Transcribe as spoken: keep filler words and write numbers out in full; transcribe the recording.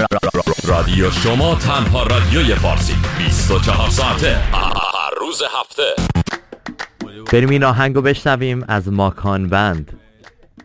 رادیو شما تنها رادیوی فارسی بیست و چهار ساعته هر روز هفته. بریم این آهنگو بشنویم از ماکان بند.